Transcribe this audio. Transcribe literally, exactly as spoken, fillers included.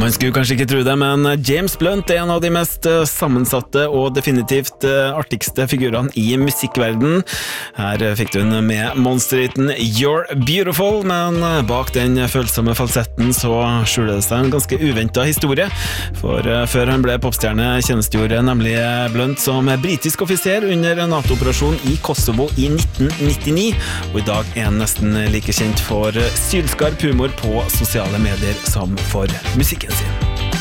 Man skulle kanskje ikke tro det, men James Blunt er en av de mest sammensatte og definitivt artigste figurene i musikkverden. Her fikk du en med monsterhiten You're Beautiful, men bak den følsomme falsetten så skjuler det seg en ganske uventet historie. For før han ble popstjerne tjenestegjorde nemlig Blunt som britisk offiser under NATO-operasjon i Kosovo i nitten nittini, og i dag er han nesten like kjent for sylskarp humor på sosiale medier som for musikken sin.